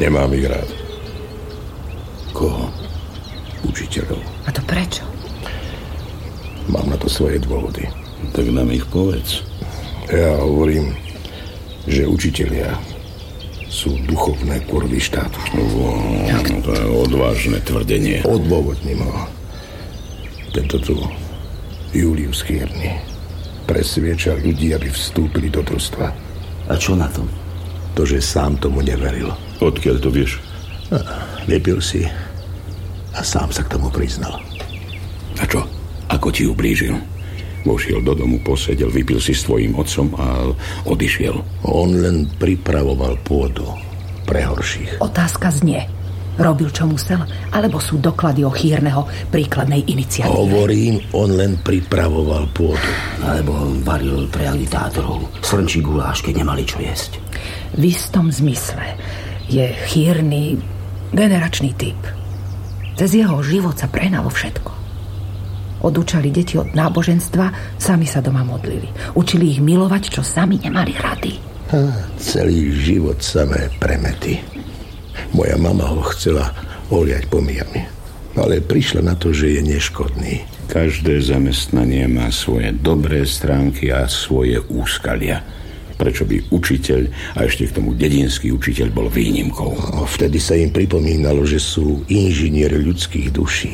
Nemám ich rád. Koho? Učiteľov. A to prečo? Mám na to svoje dôvody. Tak nám ich povedz. Ja hovorím, že učitelia sú duchovné kurvy štátu. To je odvážne tvrdenie. Odôvodním ho. Tento tu, Julius Chýrny, presvieča ľudí, aby vstúpili do družstva. A čo na tom? To, že sám tomu neveril. Odkiaľ to vieš? Vypil si a sám sa k tomu priznal. A čo? Ako ti ublížil? Vošiel do domu, posedel, vypil si s tvojím otcom a odišiel. On len pripravoval pôdu pre horších. Otázka znie. Robil, čo musel? Alebo sú doklady o Chýrneho príkladnej iniciatíve? Hovorím, on len pripravoval pôdu. Alebo varil pre agitátorov. Srnčí guláš, keď nemali čo jesť. V istom zmysle je Chýrny generačný typ. Cez jeho život sa prehnalo všetko. Odúčali deti od náboženstva, sami sa doma modlili. Učili ich milovať, čo sami nemali rady. Celý život samé premety. Moja mama ho chcela oliať pomijami, ale prišla na to, že je neškodný. Každé zamestnanie má svoje dobré stránky a svoje úskalia. Prečo by učiteľ, a ešte k tomu dedinský učiteľ, bol výnimkou? Vtedy sa im pripomínalo, že sú inžinieri ľudských duší.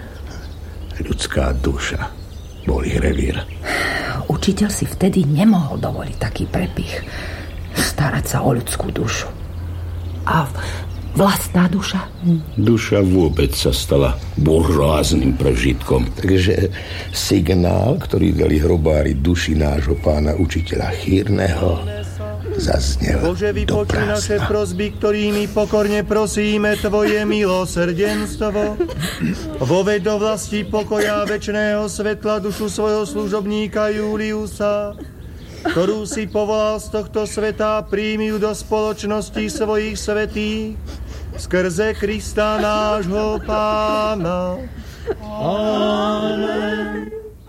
Ľudská duša bol ich revír. Učiteľ si vtedy nemohol dovoliť taký prepich. Starať sa o ľudskú dušu. A vlastná duša? Duša vôbec sa stala buržoáznym prežitkom. Takže signál, ktorý dali hrobári duši nášho pána učiteľa Chýrneho, zaznel Bože, do vypočuj naše prázdna. prosby, ktorými pokorne prosíme Tvoje milosrdenstvo. Voveď do vlasti pokoja večného svetla dušu svojho služobníka Juliusa, ktorú si povolal z tohto sveta, príjmi ju do spoločnosti svojich svätých skrze Krista nášho pána. Amen.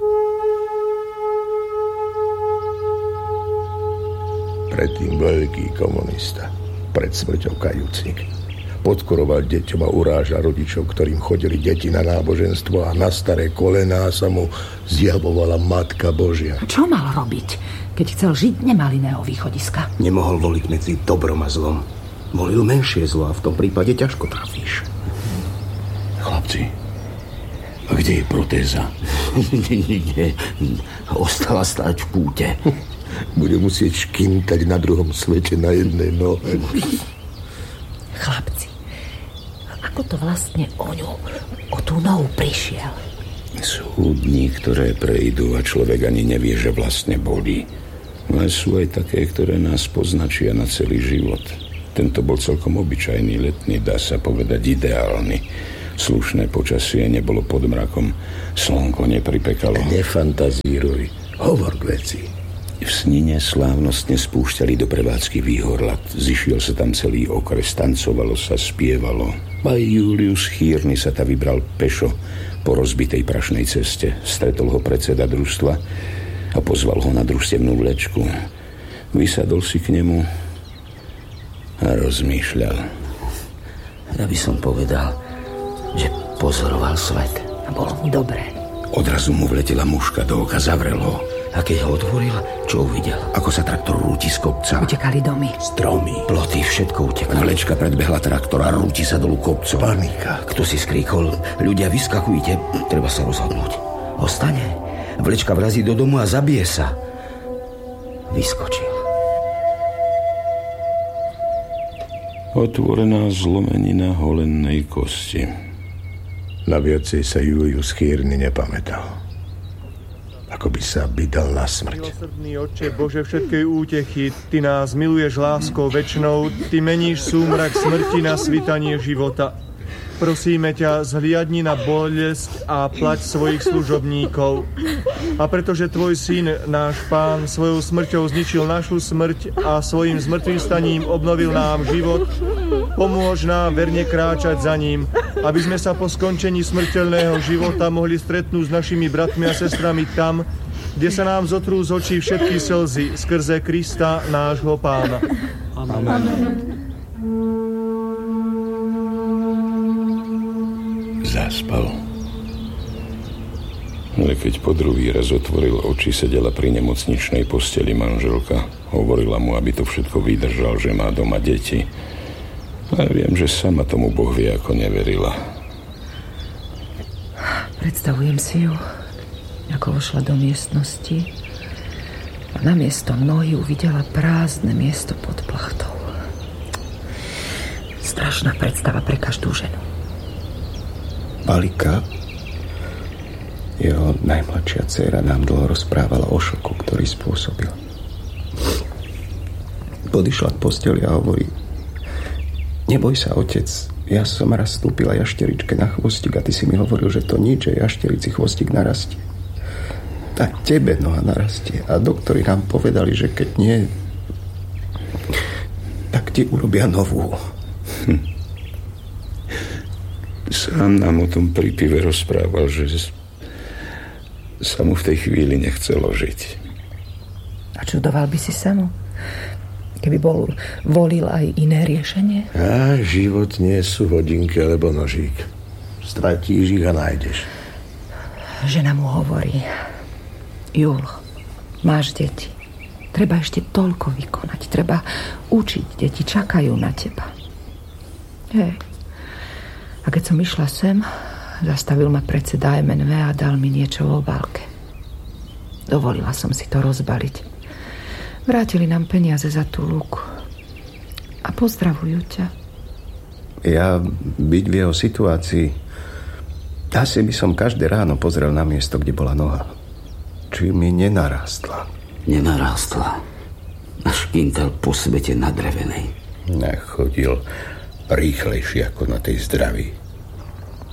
Predtým veľký komunista, pred smrťou kajúcnik. Podkoroval deťom a urážal rodičov, ktorým chodili deti na náboženstvo, a na staré kolená sa mu zjavovala Matka Božia. Čo mal robiť, keď chcel žiť nemali iného východiska? Nemohol voliť medzi dobrom a zlom. Volil menšie zlo a v tom prípade ťažko trafíš. Chlapci, a kde je protéza? Nikde. Ostala stáť v kúte. Bude musieť škintať na druhom svete na jednej nohe. Chlapci, ako to vlastne o tú nohu prišiel? Sú dni, ktoré prejdú a človek ani nevie, že vlastne bolí. Ale sú aj také, ktoré nás poznačia na celý život. Tento bol celkom obyčajný letný, dá sa povedať ideálny. Slušné počasie, nebolo pod mrakom, slnko nepripekalo. Nefantazíruj, hovor k veci. V snine slávnostne spúšťali do prevádzky výhorlat. Zišiel sa tam celý okres, tancovalo sa, spievalo. Aj Julius Chýrny sa ta vybral pešo po rozbitej prašnej ceste. Stretol ho predseda družstva a pozval ho na družstevnú vlečku. Vysadol si k nemu a rozmýšľal. Ja by som povedal, že pozoroval svet. A bolo mu dobré. Odrazu mu vletela muška do oka, zavrel ho. A keď ho otvoril, čo uvidel? Ako sa traktor rúti z kopca. Utekali domy. Stromy, ploty, všetko utekalo. Vlečka predbehla traktor a rúti sa dolu kopcom. Panika. Kto si skríkol, ľudia vyskakujte, treba sa rozhodnúť. Ostane, vlečka vrazí do domu a zabije sa. Vyskočil. Otvorená zlomenina holennej kosti. Na viacej sa Julius Chýrny nepamätal. Ako by sa vydal na smrť. Milosrdný Otče Bože všetkej útechy, Ty nás miluješ láskou večnou, Ty meníš súmrak smrti na svitanie života. Prosíme ťa, zhliadni na bolesť a plať svojich služobníkov. A pretože Tvoj syn, náš Pán, svojou smrťou zničil našu smrť a svojim zmŕtvychvstaním obnovil nám život, pomôž nám verne kráčať za ním, aby sme sa po skončení smrteľného života mohli stretnúť s našimi bratmi a sestrami tam, kde sa nám zotrú z očí všetky slzy skrze Krista, nášho Pána. Amen. Amen. zaspal. Ale keď po druhý raz otvoril oči, sedela pri nemocničnej posteli manželka. Hovorila mu, aby to všetko vydržal, že má doma deti. Ale viem, že sama tomu Boh vie, ako neverila. Predstavujem si ju, ako vošla do miestnosti a namiesto nohy uvidela prázdne miesto pod plachtou. Strašná predstava pre každú ženu. Balika, jeho najmladšia dcéra, nám dlho rozprávala o šoku, ktorý spôsobil. Podišla k posteli a hovorí: neboj sa, otec, ja som raz stúpila jašteričke na chvostík a ty si mi hovoril, že to nič, že jašterici chvostík narastie. Tak tebe noha narastie. A doktori nám povedali, že keď nie, tak ti urobia novú. Sám nám o tom pri pive rozprával, že sa mu v tej chvíli nechcelo žiť. A čudoval by si sa mu, keby volil aj iné riešenie? A život nie sú hodinky alebo nožík. Stratíš ich a nájdeš. Žena mu hovorí: Jul, máš deti. Treba ešte toľko vykonať. Treba učiť. Deti čakajú na teba. Hej. A keď som išla sem, zastavil ma predseda MNV a dal mi niečo v obálke. Dovolila som si to rozbaliť. Vrátili nám peniaze za tú lúku. A pozdravujú ťa. Ja byť v jeho situácii, asi by som každé ráno pozrel na miesto, kde bola noha. Či mi nenarástla. Nenarástla. Až kintel po svete na drevenej. Chodil rýchlejšie ako na tej zdraví.